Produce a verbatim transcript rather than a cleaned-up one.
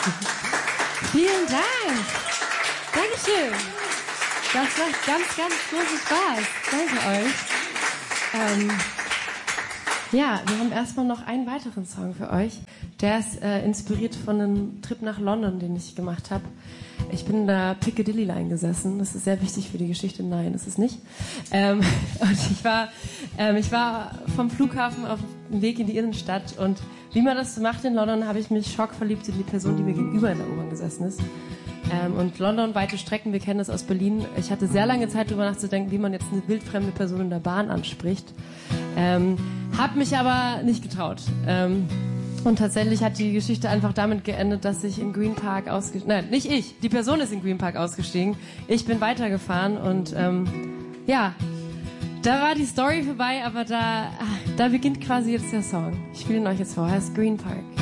Vielen Dank. Dankeschön. Das macht ganz, ganz großen Spaß. Danke euch. Ähm, ja, wir haben erstmal noch einen weiteren Song für euch. Der ist äh, inspiriert von einem Trip nach London, den ich gemacht habe. Ich bin in der Piccadilly Line gesessen. Das ist sehr wichtig für die Geschichte. Nein, ist es nicht. Ähm, und ich war, ähm, ich war vom Flughafen auf dem Weg in die Innenstadt. Und wie man das so macht in London, habe ich mich schockverliebt in die Person, die mir gegenüber in der U-Bahn gesessen ist. Ähm, und London, weite Strecken, wir kennen das aus Berlin. Ich hatte sehr lange Zeit, darüber nachzudenken, wie man jetzt eine wildfremde Person in der Bahn anspricht. Ähm, hab mich aber nicht getraut. Ähm, Und tatsächlich hat die Geschichte einfach damit geendet, dass ich in Green Park ausgestiegen... Nein, nicht ich. Die Person ist in Green Park ausgestiegen. Ich bin weitergefahren und ähm, ja, da war die Story vorbei, aber da, da beginnt quasi jetzt der Song. Ich spiele ihn euch jetzt vor. Er heißt Green Park.